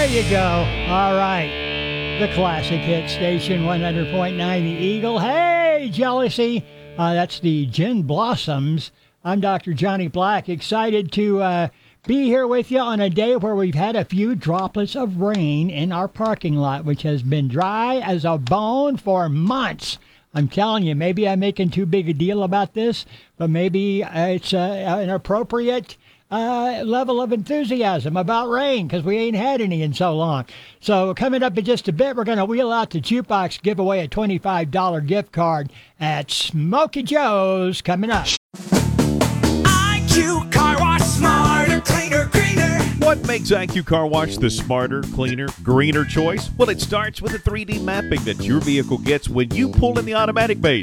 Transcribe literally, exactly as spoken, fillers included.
you go. All right. The classic hit station, one hundred point nine The Eagle. Hey, Jealousy. Uh, that's the Gin Blossoms. I'm Doctor Johnny Black, excited to uh, be here with you on a day where we've had a few droplets of rain in our parking lot, which has been dry as a bone for months. I'm telling you, maybe I'm making too big a deal about this, but maybe uh, it's uh, an appropriate uh, level of enthusiasm about rain because we ain't had any in so long. So coming up in just a bit, we're going to wheel out the jukebox, give away a twenty-five dollars gift card at Smokey Joe's coming up. I Q Car Wash, smarter, cleaner, greener. What makes I Q Car Wash the smarter, cleaner, greener choice? Well, it starts with the three D mapping that your vehicle gets when you pull in the automatic bay.